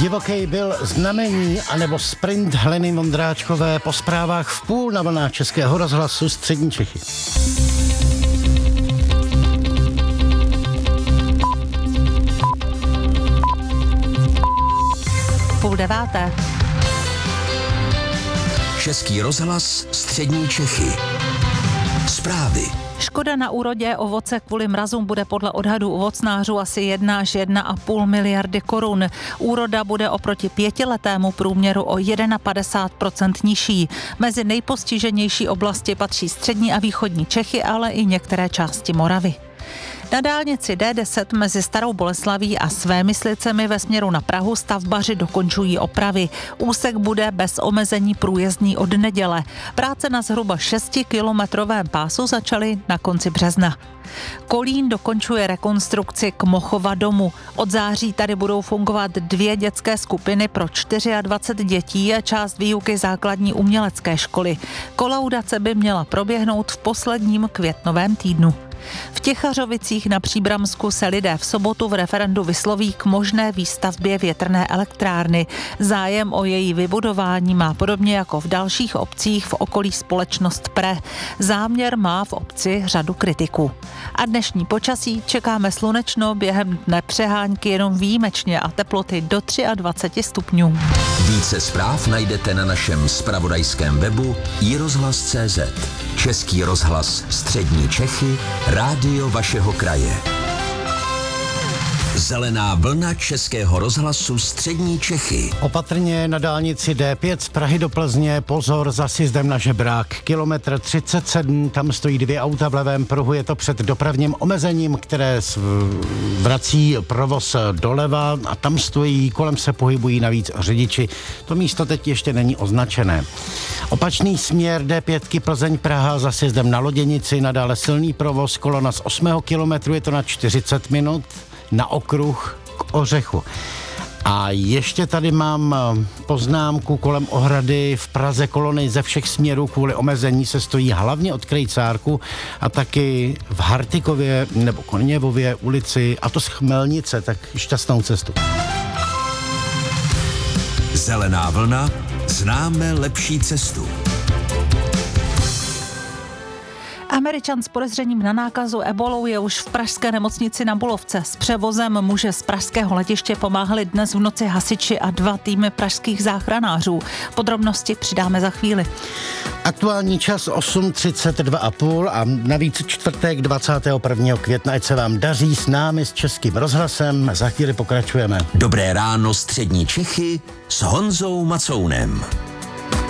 Divoký byl znamení anebo sprint Heleny Vondráčkové po zprávách v půl na vlnách Českého rozhlasu Střední Čechy. Půl deváté. Český rozhlas Střední Čechy. Zprávy. Škoda na úrodě ovoce kvůli mrazům bude podle odhadů ovocnářů asi 1 až 1,5 miliardy korun. Úroda bude oproti 5letému průměru o 51% nižší. Mezi nejpostiženější oblasti patří střední a východní Čechy, ale i některé části Moravy. Na dálnici D10 mezi Starou Boleslaví a Svémyslicemi ve směru na Prahu stavbaři dokončují opravy. Úsek bude bez omezení průjezdný od neděle. Práce na zhruba 6kilometrovém pásu začaly na konci března. Kolín dokončuje rekonstrukci Kmochova domu. Od září tady budou fungovat 2 dětské skupiny pro 24 dětí a část výuky základní umělecké školy. Kolaudace by měla proběhnout v posledním květnovém týdnu. V Těchařovicích na Příbramsku se lidé v sobotu v referendu vysloví k možné výstavbě větrné elektrárny. Zájem o její vybudování má podobně jako v dalších obcích v okolí společnost PRE. Záměr má v obci řadu kritiků. A dnešní počasí čekáme slunečno, během dne přehánky jenom výjimečně a teploty do 23 stupňů. Více zpráv najdete na našem zpravodajském webu iRozhlas.cz. Český rozhlas Střední Čechy, rádio vašeho kraje. Zelená vlna Českého rozhlasu Střední Čechy. Opatrně na dálnici D5 z Prahy do Plzně, pozor za sjezdem na Žebrák. Kilometr 37, tam stojí 2 auta v levém pruhu, je to před dopravním omezením, které vrací provoz doleva a tam stojí, kolem se pohybují navíc řidiči. To místo teď ještě není označené. Opačný směr D5 Plzeň-Praha za sjezdem na Loděnici, nadále silný provoz, kolona z 8. kilometru, je to na 40 minut. Na okruh k Ořechu. A ještě tady mám poznámku kolem ohrady v Praze, kolony ze všech směrů kvůli omezení se stojí hlavně od Krejcárku a taky v Hartikově nebo Koněvově ulici, a to z Chmelnice, tak šťastnou cestu. Zelená vlna, známe lepší cestu. Američan s podezřením na nákazu ebolou je už v pražské nemocnici na Bulovce. S převozem muže z pražského letiště pomáhali dnes v noci hasiči a 2 týmy pražských záchranářů. Podrobnosti přidáme za chvíli. Aktuální čas 8:32,5 a navíc čtvrtek 21. května. Ať se vám daří s námi, s Českým rozhlasem. Za chvíli pokračujeme. Dobré ráno Střední Čechy s Honzou Macounem.